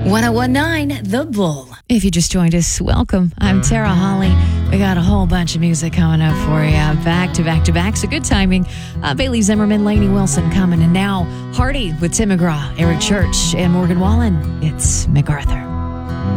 1019 The Bull. If you just joined us, welcome. I'm Tara Holly. We got a whole bunch of music coming up for you, back to back to back. So good timing. Bailey Zimmerman, Lainey Wilson coming. And now Hardy with Tim McGraw, Eric Church, and Morgan Wallen. It's MacArthur.